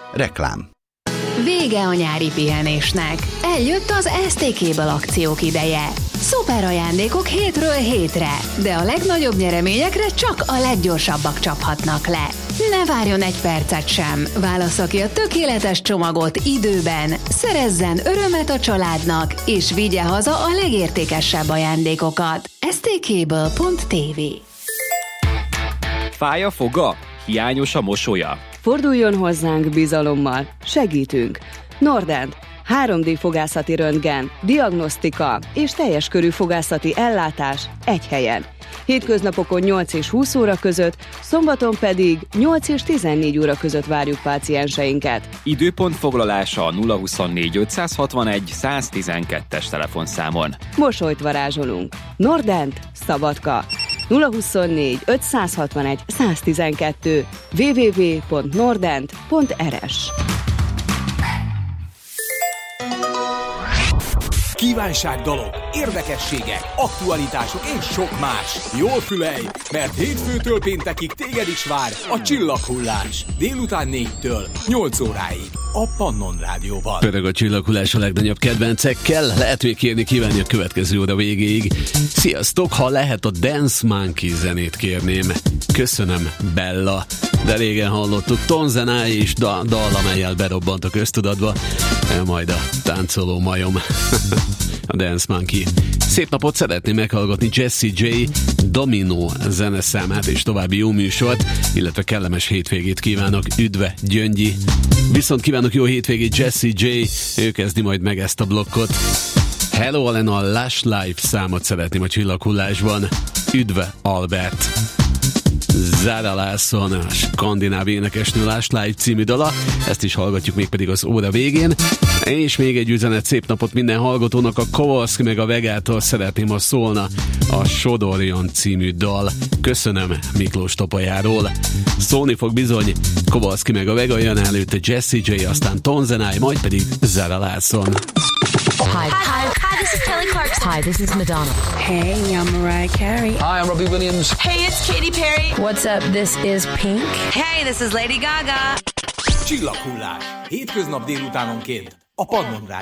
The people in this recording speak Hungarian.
Reklám. Vége a nyári pihenésnek. Eljött az STK-ből akciók ideje. Szuper ajándékok hétről hétre, de a legnagyobb nyereményekre csak a leggyorsabbak csaphatnak le. Ne várjon egy percet sem. Válassza ki a tökéletes csomagot időben, szerezzen örömet a családnak, és vigye haza a legértékesebb ajándékokat. stk.tv. Fáj a foga? Hiányos a mosolya? Forduljon hozzánk bizalommal, segítünk. Nordent, 3D fogászati röntgen, diagnosztika és teljes körű fogászati ellátás egy helyen. Hétköznapokon 8 és 20 óra között, szombaton pedig 8 és 14 óra között várjuk pácienseinket. Időpont foglalása a 024 561 112-es telefonszámon. Mosolyt varázsolunk. Nordent, Szabadka. 024 561 112 www.nordent.rs. Kívánságdalok, érdekességek, aktualitások és sok más. Jól fülelj, mert hétfőtől péntekig téged is vár a Csillaghullás. Délután 4-től 8 óráig a Pannon Rádióban. Pörög a Csillaghullás a legnagyobb kedvencekkel. Lehet még kérni, kívánni a következő óra végéig. Sziasztok, ha lehet a Dance Monkey zenét kérném. Köszönöm, Bella. De régen hallottuk Tonzenai és dal, amelyel berobbant a köztudatba. Majd a táncoló majom. A Dance Monkey. Szép napot, szeretném meghallgatni Jessie J Domino zeneszámát és további jó műsort, illetve kellemes hétvégét kívánok. Üdve, Gyöngyi. Viszont kívánok jó hétvégét Jessie J. Ő kezdi majd meg ezt a blokkot. Hello Allen, a Lush Life számot szeretném a Csillaghullásban. Üdve, Albert. Zara Larsson, a skandináv énekesnő Lush Life című dala. Ezt is hallgatjuk mégpedig az óra végén. És még egy üzenet, szép napot minden hallgatónak. A Kowalski meg a Vegától szeretném, ha szólna a Sodorjon című dal. Köszönöm Miklós Topajáról. Szólni fog bizony Kowalski meg a Vega, jön előtte Jessie J, aztán Tonzenai, majd pedig Zara Larsson. Hi, this is Kelly Clarkson. Hi, this is Madonna. Hey, I'm Mariah Carey. Hi, I'm Robbie Williams. Hey, it's Katy Perry. What's up? This is Pink. Hey, this is Lady Gaga. Csillaghullás. Hétköznap délutánonként a Pannon Rádióban.